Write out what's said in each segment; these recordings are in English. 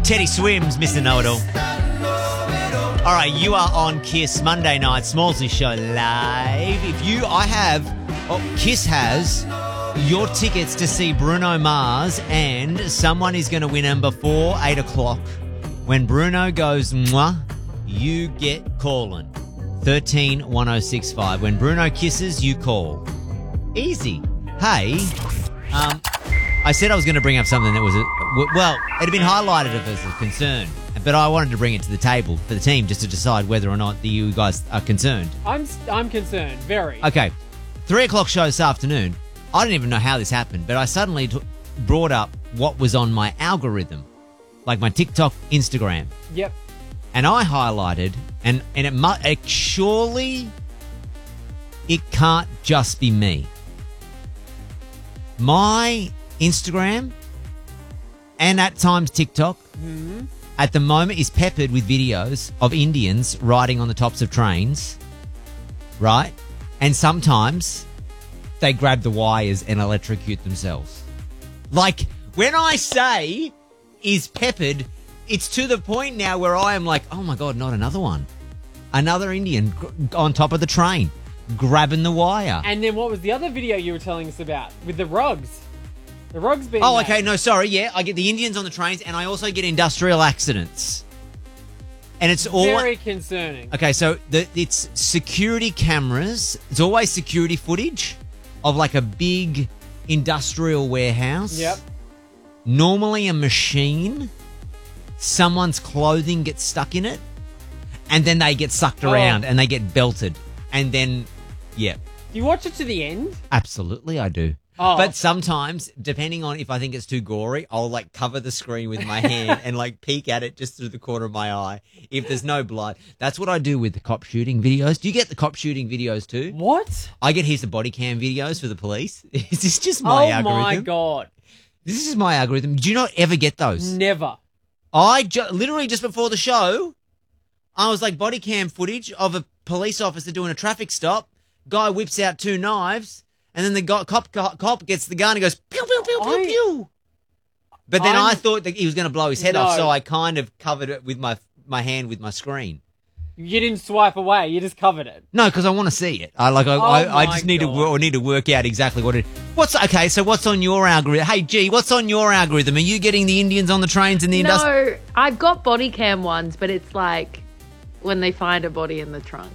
Teddy Swims, Mr. Know-It-All. All right, you are on Kiss Monday night, Smallsy Show live. Kiss has your tickets to see Bruno Mars, and someone is going to win them before 8 o'clock. When Bruno goes, mwah, you get calling. 131065. When Bruno kisses, you call. Easy. Hey, I said I was going to bring up something that was, it had been highlighted as a concern, but I wanted to bring it to the table for the team just to decide whether or not you guys are concerned. I'm concerned, very. Okay, 3 o'clock show this afternoon. I don't even know how this happened, but I suddenly brought up what was on my algorithm, like my TikTok, Instagram. Yep. And I highlighted, and surely it can't just be me. My Instagram and at times TikTok at the moment is peppered with videos of Indians riding on the tops of trains, right? And sometimes they grab the wires and electrocute themselves. Like, when I say is peppered, it's to the point now where I am like, oh my God, not another one. Another Indian on top of the train, grabbing the wire. And then what was the other video you were telling us about with the rugs? The rugs being made. Okay, no, sorry, yeah. I get the Indians on the trains, and I also get industrial accidents. And it's all very concerning. Okay, so it's security cameras. It's always security footage of like a big industrial warehouse. Yep. Normally a machine. Someone's clothing gets stuck in it, and then they get sucked around and they get belted. And then, yeah. Do you watch it to the end? Absolutely, I do. Oh. But sometimes, depending on if I think it's too gory, I'll like cover the screen with my hand and like peek at it just through the corner of my eye if there's no blood. That's what I do with the cop shooting videos. Do you get the cop shooting videos too? What? I get here's the body cam videos for the police. Is this just my algorithm? Oh my God. This is my algorithm. Do you not ever get those? Never. Literally just before the show, I was like body cam footage of a police officer doing a traffic stop. Guy whips out 2 knives. And then the cop gets the gun and goes, pew, pew, pew, pew, pew. But then I thought that he was going to blow his head off, so I kind of covered it with my hand with my screen. You didn't swipe away. You just covered it. No, because I want to see it. I just need to work out exactly what it. Okay? So what's on your algorithm? Hey, G, what's on your algorithm? Are you getting the Indians on the trains and the No, I've got body cam ones, but it's like when they find a body in the trunk.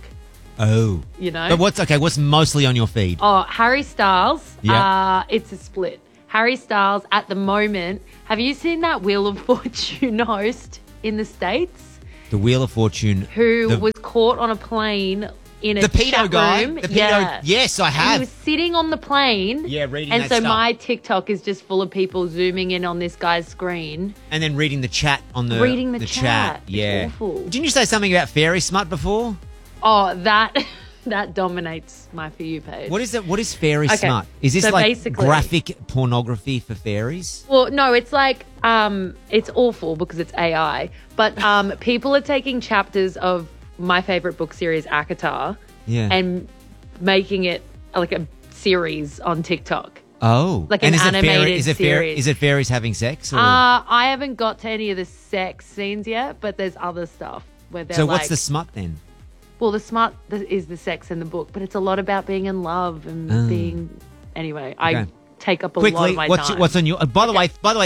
Oh. You know? But what's mostly on your feed? Oh, Harry Styles. Yeah. It's a split. Harry Styles at the moment. Have you seen that Wheel of Fortune host in the States? The Wheel of Fortune. Who was caught on a plane in a pedo guy. room. The pedo. Yes, I have. And he was sitting on the plane. Yeah, reading and that so stuff. my TikTok is just full of people zooming in on this guy's screen. And then reading the chat on the Reading the chat. Yeah. It's awful. Didn't you say something about fairy smut before? Oh, that dominates my For You page. What is it? What is fairy smut? Is this so like basically, graphic pornography for fairies? Well, no, it's like it's awful because it's AI. But people are taking chapters of my favorite book series, ACOTAR, and making it like a series on TikTok. Oh, like an animated series. Is it fairies having sex? Or? I haven't got to any of the sex scenes yet, but there's other stuff where they're So what's the smut then? Well, the smut is the sex in the book, but it's a lot about being in love and being. Anyway, I take up a lot of my time. What's on your? By the way,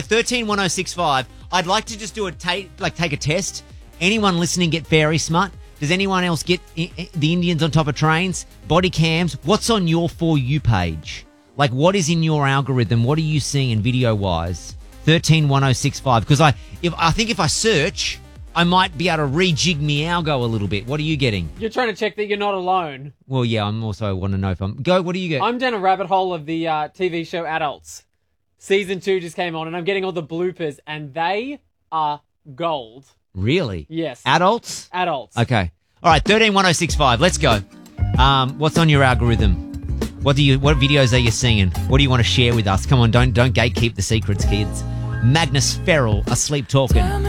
131065. I'd like to just do take a test. Anyone listening get fairy smut? Does anyone else get the Indians on top of trains? Body cams? What's on your For You page? Like, what is in your algorithm? What are you seeing video wise? 131065. Because I think if I search, I might be able to rejig me algo a little bit. What are you getting? You're trying to check that you're not alone. Well, yeah, I'm also want to know if I'm... Go, what do you get? I'm down a rabbit hole of the TV show Adults. Season 2 just came on, and I'm getting all the bloopers, and they are gold. Really? Yes. Adults? Adults. Okay. All right, 131065. Let's go. What's on your algorithm? What videos are you seeing? What do you want to share with us? Come on, don't gatekeep the secrets, kids. Magnus Ferrell, Asleep Talking.